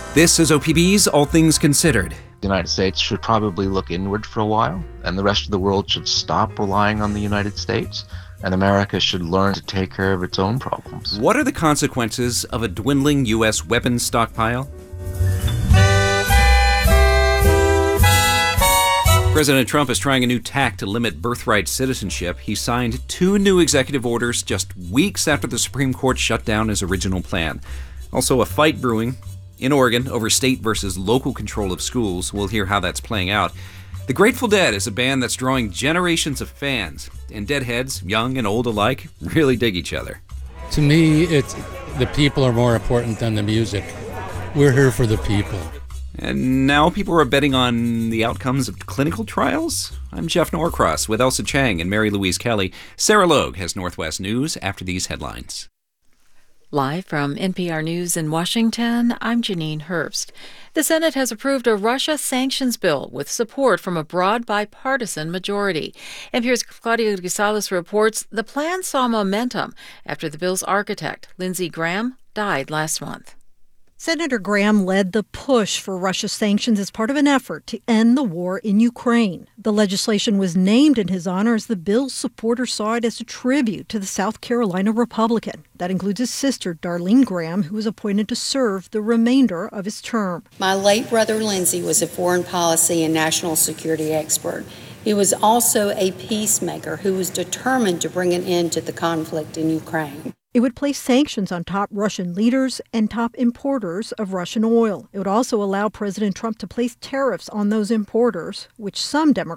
This is OPB's All Things Considered. The United States should probably look inward for a while, and the rest of the world should stop relying on the United States, and America should learn to take care of its own problems. What are the consequences of a dwindling U.S. weapons stockpile? President Trump is trying a new tack to limit birthright citizenship. He signed 2 new executive orders just weeks after the Supreme Court shut down his original plan. Also, a fight brewing in Oregon over state versus local control of schools. We'll hear how that's playing out. The Grateful Dead is a band that's drawing generations of fans, and Deadheads, young and old alike, really dig each other. To me, it's the people are more important than the music. We're here for the people. And now people are betting on the outcomes of clinical trials? I'm Jeff Norcross with Elsa Chang and Mary Louise Kelly. Sarah Logue has Northwest News after these headlines. Live from NPR News in Washington, I'm Janine Herbst. The Senate has approved a Russia sanctions bill with support from a broad bipartisan majority. NPR's Claudia Gonzalez reports the plan saw momentum after the bill's architect, Lindsey Graham, died last month. Senator Graham led the push for Russia sanctions as part of an effort to end the war in Ukraine. The legislation was named in his honor as the bill's supporters saw it as a tribute to the South Carolina Republican. That includes his sister, Darlene Graham, who was appointed to serve the remainder of his term. My late brother Lindsey was a foreign policy and national security expert. He was also a peacemaker who was determined to bring an end to the conflict in Ukraine. It would place sanctions on top Russian leaders and top importers of Russian oil. It would also allow President Trump to place tariffs on those importers, which some Democrats